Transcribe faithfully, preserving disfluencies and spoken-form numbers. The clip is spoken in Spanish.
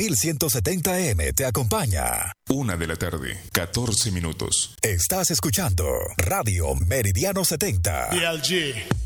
mil ciento setenta M te acompaña. Una de la tarde, catorce minutos. Estás escuchando Radio Meridiano setenta. B L G.